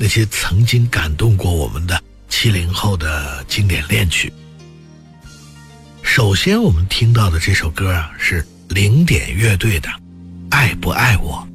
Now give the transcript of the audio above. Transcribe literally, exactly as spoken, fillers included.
那些曾经感动过我们的七零后的经典恋曲。首先我们听到的这首歌啊，是零点乐队的《爱不爱我》。